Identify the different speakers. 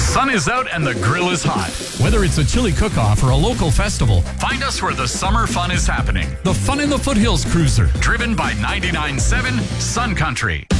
Speaker 1: sun is out and the grill is hot.
Speaker 2: Whether it's a chili cook-off or a local festival,
Speaker 1: Find us where the summer fun is happening.
Speaker 2: the Fun in the Foothills Cruiser.
Speaker 1: Driven by 99.7 Sun Country.